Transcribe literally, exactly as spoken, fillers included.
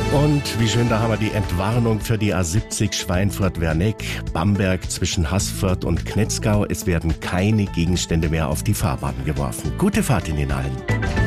Und wie schön, da haben wir die Entwarnung für die A siebzig Schweinfurt-Werneck, Bamberg zwischen Haßfurt und Knetzgau. Es werden keine Gegenstände mehr auf die Fahrbahn geworfen. Gute Fahrt in den Hallen.